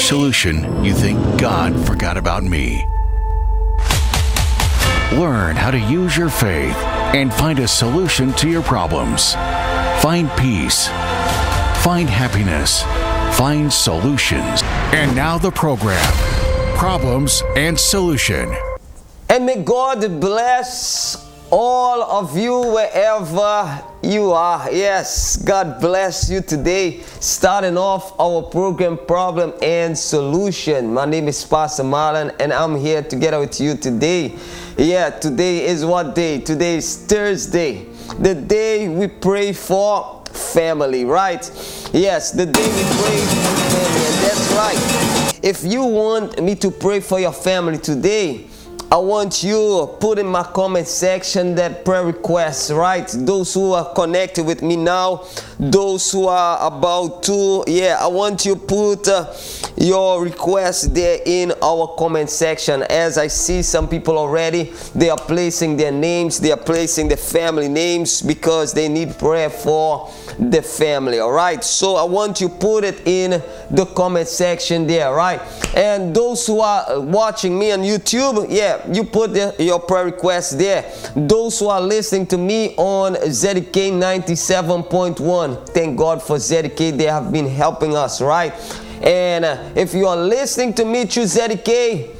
solution, you think God forgot about me. Learn how to use your faith and find a solution to your problems. Find peace. Find happiness. Find solutions. And now the program, Problems and Solution. And may God bless all of you wherever you are. Yes, God bless you today. Starting off our program, Problem and Solution. My name is Pastor Marlon and I'm here together with you today. Yeah, today is what day? Today is Thursday. The day we pray for family, right? Yes, the day we pray for family, and that's right. If you want me to pray for your family today, I want you to put in my comment section that prayer requests, right? Those who are connected with me now, those who are about to, I want you to put your request there in our comment section. As I see some people already, they are placing their names, they are placing the family names because they need prayer for the family, all right? So I want you to put it in the comment section there, right? And those who are watching me on YouTube, you put your prayer requests there. Those who are listening to me on ZK 97.1, thank God for ZK. They have been helping us, right? And if you are listening to me through ZK,